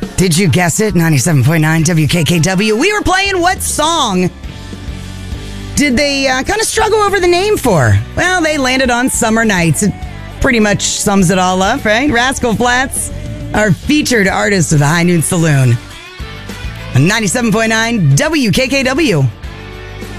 Did you guess it? 97.9 WKKW. We were playing What Song Did They kind of struggle over the name for? Well, they landed on Summer Nights. It pretty much sums it all up, right? Rascal Flatts, our featured artist of the High Noon Saloon. 97.9 WKKW.